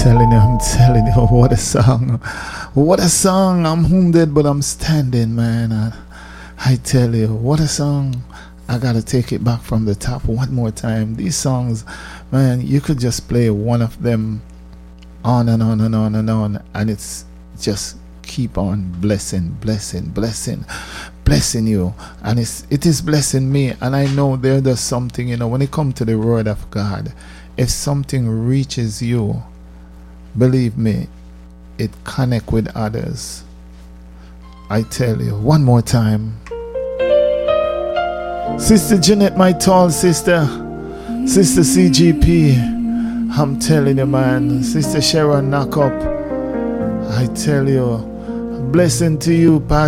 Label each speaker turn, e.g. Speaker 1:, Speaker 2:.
Speaker 1: I'm telling you, what a song. What a song. I'm wounded, but I'm standing, man. I tell you, what a song. I gotta take it back from the top one more time. These songs, man, you could just play one of them on and on and on and on, and it's just keep on blessing you, and it is blessing me. And I know there's something, when it comes to the word of God, if something reaches you, believe me, it connect with others. I tell you, one more time. Sister Jeanette, my tall sister. Sister CGP, I'm telling you, man. Sister Sharon Knock Up, I tell you, blessing to you, Pastor.